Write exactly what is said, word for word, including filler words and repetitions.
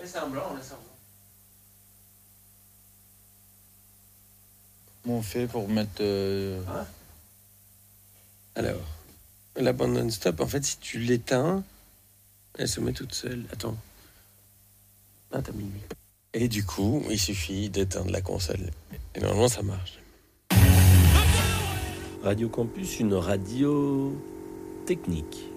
fait semblant, on a semblant. Comment on fait pour mettre... Euh... Hein? Alors, la bande non-stop, en fait, si tu l'éteins, elle se met toute seule. Attends. Ah, t'as mis. Et du coup, il suffit d'éteindre la console. Et normalement, ça marche. Radio Campus, une radio technique.